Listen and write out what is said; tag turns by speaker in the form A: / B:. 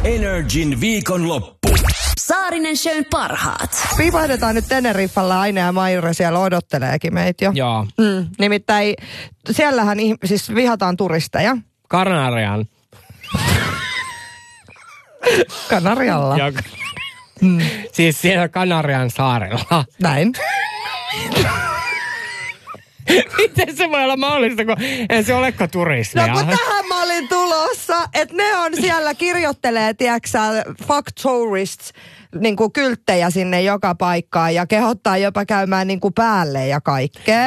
A: Energin viikonloppu.
B: Saarinen Shown parhaat.
C: Pipahdetaan nyt Teneriffalla. Aine ja Majure siellä odotteleekin meitä jo.
D: Joo.
C: Nimittäin siellähän siis vihataan turisteja.
D: Kanarian.
C: Kanarialla.
D: Joo. Siis siellä Kanarian saarella.
C: Näin.
D: Miten se voi olla mahdollista, kun ei se olekaan turismia?
C: No kun tähän mä olin tulossa, että ne on siellä kirjoittelee, tiedäksä, fuck tourists, niin kuin kylttejä sinne joka paikkaan ja kehottaa jopa käymään niin kuin päälle ja kaikkea.